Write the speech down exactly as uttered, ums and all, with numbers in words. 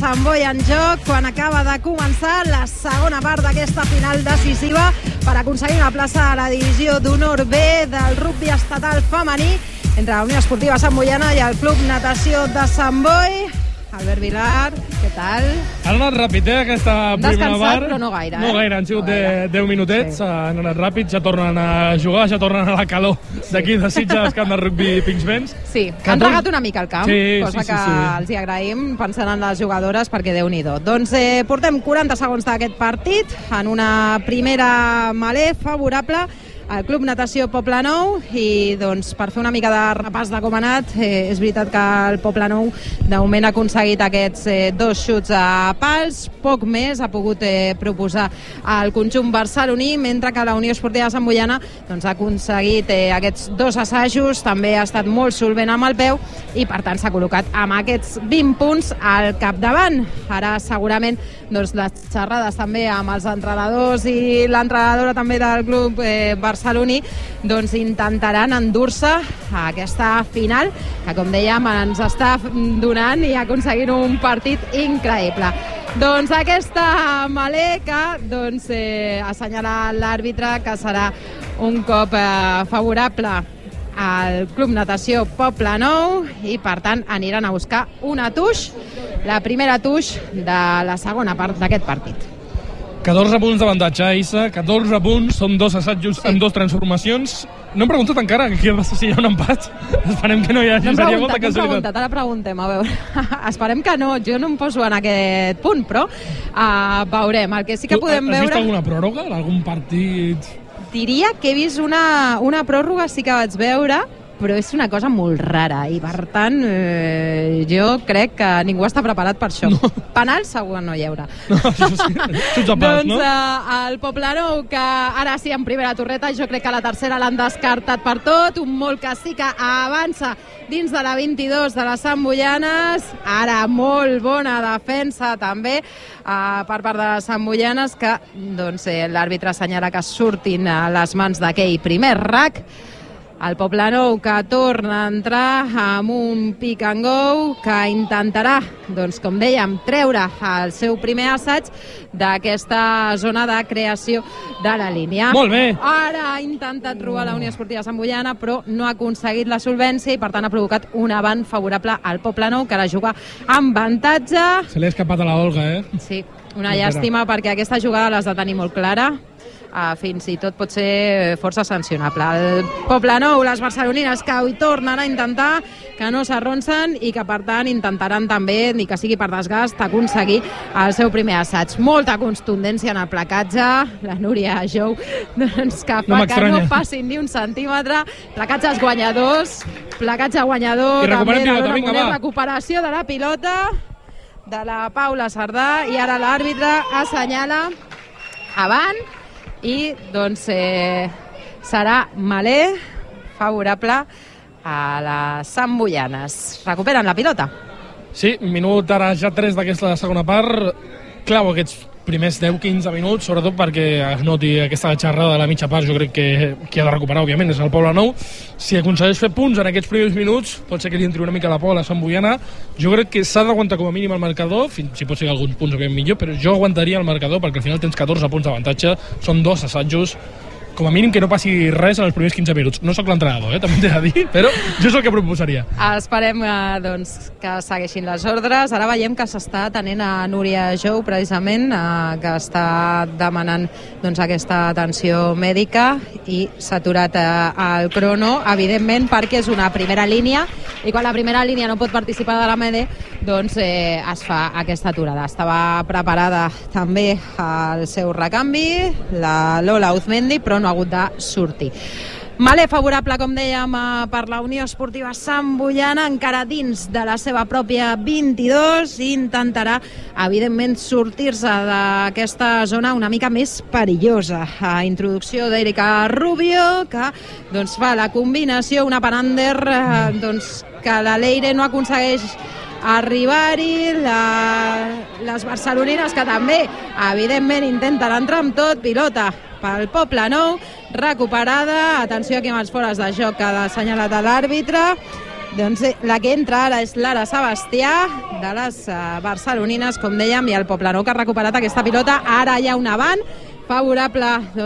Sant Boi en joc quan acaba de començar la segona part d'aquesta final decisiva per aconseguir una plaça a la divisió d'honor B del rugbi estatal femení entre la Unió Esportiva Santboiana i el Club Natació de Sant Boi. Albert Vilar, què tal? Han anat ràpid, eh, aquesta primera part. Descansat, però no gaire, eh? No gaire, han sigut no deu minutets, sí. Han anat ràpid, ja tornen a jugar, ja tornen a la calor sí. d'aquí de Sitges, camp de rugbi Pinsbens. Sí, han tot... regat una mica el camp, sí, cosa sí, sí, que sí. els hi agraïm pensant en les jugadores, perquè Déu-n'hi-do. Doncs eh, portem quaranta segons d'aquest partit, en una primera malé favorable al Club Natació Poblenou i doncs per fer una mica de repàs de com ha anat, eh, és veritat que el Poblenou de moment ha aconseguit aquests eh, dos xuts a pals, poc més ha pogut eh, proposar al conjunt barceloní, mentre que la Unió Esportiva Santboiana doncs, ha aconseguit eh, aquests dos assajos, també ha estat molt solvent amb el peu i per tant s'ha col·locat amb aquests vint punts al capdavant. Ara segurament doncs, les xerrades també amb els entrenadors i l'entrenadora també del club eh, barceloní doncs intentaran endur-se a aquesta final que com dèiem ens està donant i aconseguint un partit increïble. Doncs aquesta malé que doncs, eh, assenyala l'àrbitre que serà un cop eh, favorable al Club Natació Poblenou i per tant aniran a buscar una tuix, la primera tuix de la segona part d'aquest partit. catorze punts d'avantatge, Issa, catorze punts, són dos assajos sí. en dos transformacions. No hem preguntat encara què passa si hi ha un empat. Esperem que no hi hagi, no seria preguntat, molta casualitat. No hem preguntat, ara preguntem, a veure. Esperem que no, jo no em poso en aquest punt, però uh, veurem. El que sí que tu, podem has veure... vist alguna pròrroga, algun partit? Diria que he vist una, una pròrroga, sí que vaig veure, però és una cosa molt rara i per tant eh, jo crec que ningú està preparat per això. No. Penal segur no hi haurà. No, això sí. Tots a pals, no? Doncs eh, el Poblenou, que ara sí en primera torreta, jo crec que la tercera l'han descartat per tot, un molt que sí que avança dins de la vint-i-dos de les Santboianes, ara molt bona defensa també eh, per part de les Santboianes que doncs, eh, l'àrbitre assenyala que surtin a les mans d'aquell primer rack. El Poblenou que torna a entrar amb un pick and go que intentarà, doncs, com dèiem, treure el seu primer assaig d'aquesta zona de creació de la línia. Molt bé. Ara ha intentat robar la Unió Esportiva Santboiana, però no ha aconseguit la solvència i, per tant, ha provocat un avant favorable al Poblenou, que la juga amb avantatge. Se li ha escapat a la Olga, eh? Sí, una llàstima, perquè aquesta jugada l'has de tenir molt clara. Uh, fins i tot pot ser força sancionable. El Poblenou, les barcelonines que ho tornen a intentar, que no s'arronsen i que per tant intentaran també, ni que sigui per desgast, aconseguir el seu primer assaig. Molta contundència en el placatge, la Núria Jou, doncs, que fa no que no passin ni un centímetre. Placatges guanyadors, placatge guanyador, també la dona Moner, recuperació de la pilota de la Paula Sardà i ara l'àrbitre assenyala avant i doncs eh, serà malé favorable a les Santboianes. Recuperen la pilota. Sí, minut ara ja tres d'aquesta segona part. Clau aquests primers deu quinze minuts, sobretot perquè es noti aquesta xerrada de la mitja part. Jo crec que qui ha de recuperar, òbviament, és el Poblenou. Si aconsegueix fer punts en aquests primers minuts, pot ser que li entri una mica la por a la Santboiana. Jo crec que s'ha d'aguantar com a mínim el marcador, fins, si pot ser alguns punts o millor, però jo aguantaria el marcador perquè al final tens catorze punts d'avantatge, són dos assajos, com a mínim que no passi res en els primers quinze minuts. No sóc l'entrenador, eh? També t'he de dir, però jo és el que proposaria. Esperem eh, doncs, que segueixin les ordres. Ara veiem que s'està atenent a Núria Jou, precisament, eh, que està demanant doncs, aquesta atenció mèdica i s'ha aturat eh, el crono, evidentment, perquè és una primera línia i quan la primera línia no pot participar de la Mede, doncs eh, es fa aquesta aturada. Estava preparada també el seu recanvi, la Lola Uzmendi, però no ha hagut de sortir. Malé favorable, com dèiem, per la Unió Esportiva Santboiana, encara dins de la seva pròpia vint-i-dos, i intentarà, evidentment, sortir-se d'aquesta zona una mica més perillosa. A introducció d'Erika Rubio, que doncs, fa la combinació, una panander eh, doncs, que la Leire no aconsegueix arribar-hi, la, les barcelonines que també evidentment intenten entrar amb tot, pilota pel Poblenou, recuperada, atenció aquí amb els fores de joc que ha assenyalat l'àrbitre, Doncs eh, la que entra ara és Lara Sebastià, de les uh, barcelonines, com dèiem, i el Poblenou que ha recuperat aquesta pilota. Ara hi ha un avant favorable doncs,